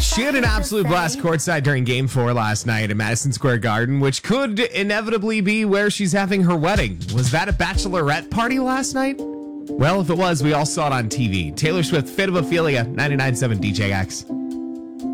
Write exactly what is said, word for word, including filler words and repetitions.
She had an absolute blast courtside during Game four last night at Madison Square Garden, which could inevitably be where she's having her wedding. Was that a bachelorette party last night? Well, if it was, we all saw it on T V. Taylor Swift, Fate of Ophelia, ninety-nine point seven D J X.